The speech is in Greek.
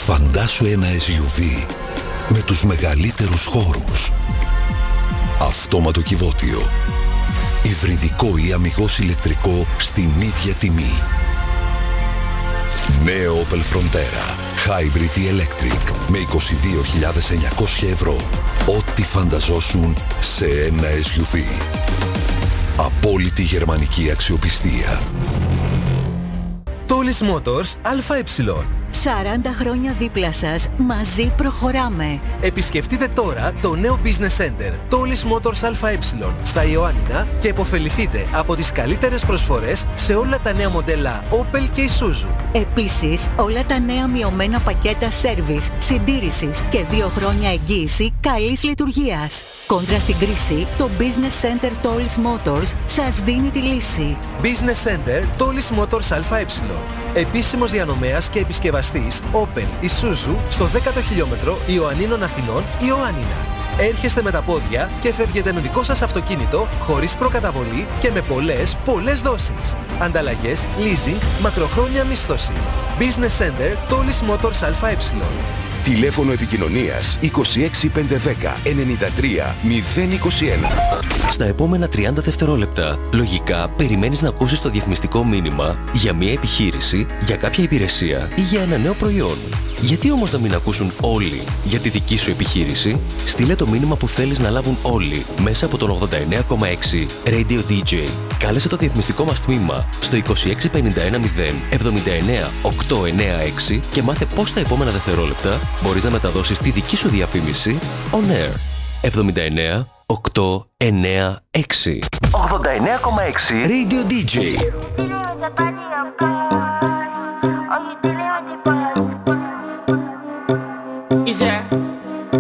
Φαντάσου ένα SUV με τους μεγαλύτερους χώρους. Αυτόματο κυβότιο. Υβριδικό ή αμιγώς ηλεκτρικό στην ίδια τιμή. Νέο Opel Frontera Hybrid ή Electric με 22.900 ευρώ. Ό,τι φανταζόσουν σε ένα SUV. Απόλυτη γερμανική αξιοπιστία. Tools Motors ΑΕ. 40 χρόνια δίπλα σας, μαζί προχωράμε. Επισκεφτείτε τώρα το νέο Business Center Tools Motors ΑΕ στα Ιωάννινα και επωφεληθείτε από τις καλύτερες προσφορές σε όλα τα νέα μοντέλα Opel και Isuzu. Επίσης, όλα τα νέα μειωμένα πακέτα service, συντήρησης και 2 χρόνια εγγύηση καλής λειτουργίας. Κόντρα στην κρίση, το Business Center Tools Motors σας δίνει τη λύση. Business Center Tools Motors ΑΕ. Επίσημος διανομέας και επισκευαστής Opel Isuzu στο 10ο χιλιόμετρο Ιωαννίνων Αθηνών, Ιωάννινα. Έρχεστε με τα πόδια και φεύγετε με δικό σας αυτοκίνητο χωρίς προκαταβολή και με πολλές δόσεις. Ανταλλαγές, leasing, μακροχρόνια μίσθωση. Business Center Tools Motors ΑΕ. Τηλέφωνο επικοινωνίας 26510 93 021. Στα επόμενα 30 δευτερόλεπτα, λογικά περιμένεις να ακούσεις το διαφημιστικό μήνυμα για μια επιχείρηση, για κάποια υπηρεσία ή για ένα νέο προϊόν. Γιατί όμως να μην ακούσουν όλοι για τη δική σου επιχείρηση? Στείλε το μήνυμα που θέλεις να λάβουν όλοι μέσα από τον 89,6 Radio DJ. Κάλεσε το διαφημιστικό μας τμήμα στο 26510 79 896 και μάθε πώς τα επόμενα δευτερόλεπτα μπορείς να μεταδώσεις τη δική σου διαφήμιση on air. 79 896 89,6 Radio DJ. Yeah.